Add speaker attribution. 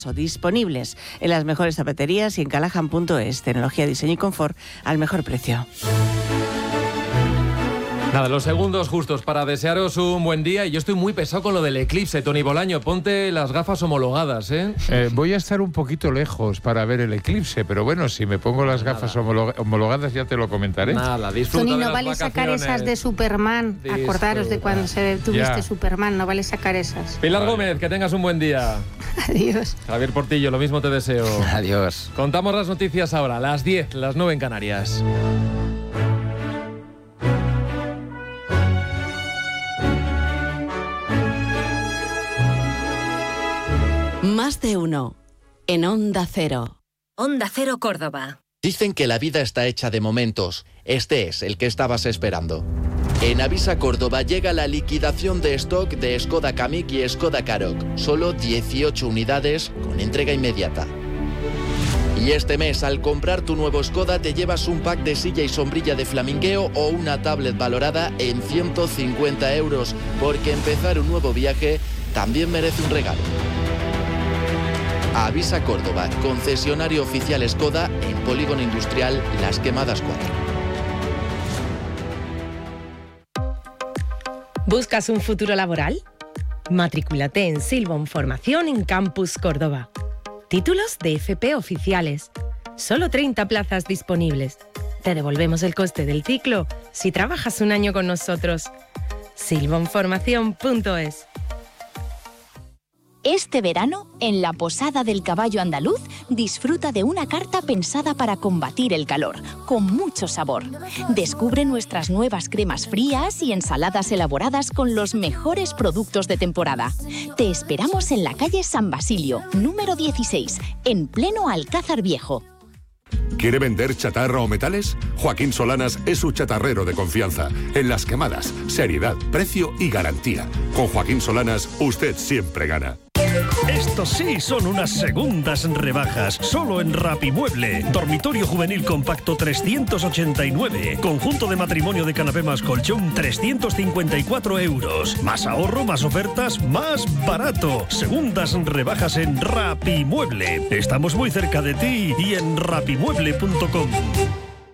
Speaker 1: Disponibles en las mejores zapaterías y en Callahan.es. Tecnología, diseño y confort al mejor precio.
Speaker 2: Nada, los segundos justos para desearos un buen día. Y yo estoy muy pesado con lo del eclipse, Tony Bolaño. Ponte las gafas homologadas, ¿eh?
Speaker 3: Voy a estar un poquito lejos para ver el eclipse, pero bueno, si me pongo las gafas homologadas ya te lo comentaré.
Speaker 2: Nada, disfruta.
Speaker 4: Tony,
Speaker 2: de
Speaker 4: no
Speaker 2: las
Speaker 4: vale
Speaker 2: vacaciones.
Speaker 4: sacar esas de Superman. Acordaros de cuando tuviste Superman, no vale sacar esas.
Speaker 2: Pilar Gómez, que tengas un buen día.
Speaker 4: Adiós.
Speaker 2: Javier Portillo, lo mismo te deseo.
Speaker 5: Adiós.
Speaker 2: Contamos las noticias ahora, las 10, las 9 en Canarias.
Speaker 6: Más de uno en Onda Cero.
Speaker 7: Onda Cero Córdoba.
Speaker 5: Dicen que la vida está hecha de momentos. Este es el que estabas esperando. En Avisa Córdoba llega la liquidación de stock de Skoda Kamiq y Skoda Karoq. Solo 18 unidades con entrega inmediata. Y este mes, al comprar tu nuevo Skoda, te llevas un pack de silla y sombrilla de flamingueo o una tablet valorada en 150 euros, porque empezar un nuevo viaje también merece un regalo. Avisa Córdoba, concesionario oficial Skoda en Polígono Industrial Las Quemadas 4.
Speaker 8: ¿Buscas un futuro laboral? Matrículate en Silbon Formación en Campus Córdoba. Títulos de FP oficiales. Solo 30 plazas disponibles. Te devolvemos el coste del ciclo si trabajas un año con nosotros. silbonformacion.es.
Speaker 9: Este verano, en la Posada del Caballo Andaluz, disfruta de una carta pensada para combatir el calor, con mucho sabor. Descubre nuestras nuevas cremas frías y ensaladas elaboradas con los mejores productos de temporada. Te esperamos en la calle San Basilio, número 16, en pleno Alcázar Viejo.
Speaker 10: ¿Quiere vender chatarra o metales? Joaquín Solanas es su chatarrero de confianza. En Las Quemadas, seriedad, precio y garantía. Con Joaquín Solanas, usted siempre gana.
Speaker 11: Estos sí son unas segundas rebajas, solo en Rapimueble. Dormitorio juvenil compacto 389. Conjunto de matrimonio de canapé más colchón 354 euros. Más ahorro, más ofertas, más barato. Segundas rebajas en Rapimueble. Estamos muy cerca de ti y en rapimueble.com.